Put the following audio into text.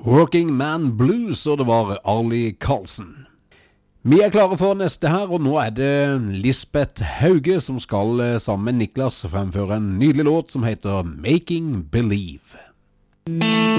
Working Man Blues, og det var Arlie Karlsen. Vi klare for neste her, og nå det Lisbeth Hauge som skal sammen med Niklas fremføre en nydelig låt som heter Making Believe.